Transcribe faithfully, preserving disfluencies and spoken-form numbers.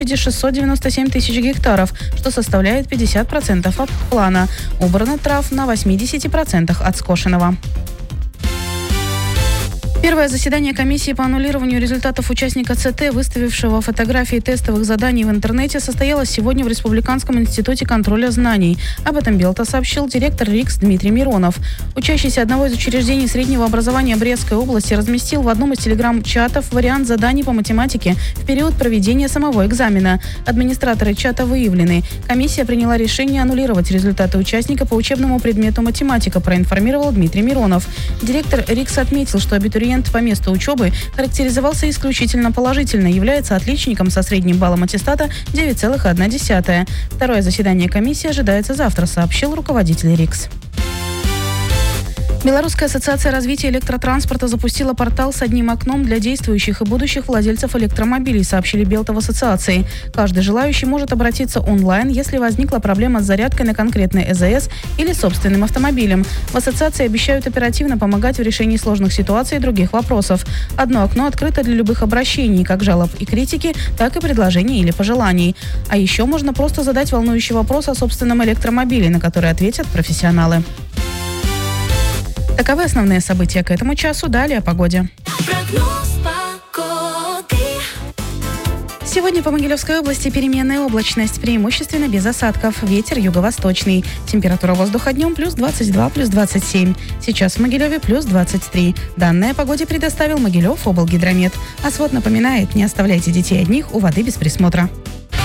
шестьсот девяносто семь тысяч гектаров, что составляет пятьдесят процентов от плана. Убрано трав на восемьдесят процентов от скошенного. Первое заседание комиссии по аннулированию результатов участника ЦТ, выставившего фотографии тестовых заданий в интернете, состоялось сегодня в Республиканском институте контроля знаний. Об этом Белта сообщил директор РИКС Дмитрий Миронов. Учащийся одного из учреждений среднего образования Брестской области разместил в одном из телеграм-чатов вариант заданий по математике в период проведения самого экзамена. Администраторы чата выявлены. Комиссия приняла решение аннулировать результаты участника по учебному предмету математика, проинформировал Дмитрий Миронов. Директор РИКС отметил, что абитуриент по месту учебы характеризовался исключительно положительно, является отличником со средним баллом аттестата девять целых одна десятая. Второе заседание комиссии ожидается завтра, сообщил руководитель РИКС. Белорусская ассоциация развития электротранспорта запустила портал с одним окном для действующих и будущих владельцев электромобилей, сообщили Белта в ассоциации. Каждый желающий может обратиться онлайн, если возникла проблема с зарядкой на конкретной ЭЗС или собственным автомобилем. В ассоциации обещают оперативно помогать в решении сложных ситуаций и других вопросов. Одно окно открыто для любых обращений, как жалоб и критики, так и предложений или пожеланий. А еще можно просто задать волнующий вопрос о собственном электромобиле, на который ответят профессионалы. Таковы основные события к этому часу. Далее о погоде. Сегодня по Могилевской области переменная облачность, преимущественно без осадков. Ветер юго-восточный. Температура воздуха днем плюс двадцать два, плюс двадцать семь. Сейчас в Могилеве плюс двадцать три. Данные о погоде предоставил Могилев облгидромет. А свод напоминает, не оставляйте детей одних у воды без присмотра.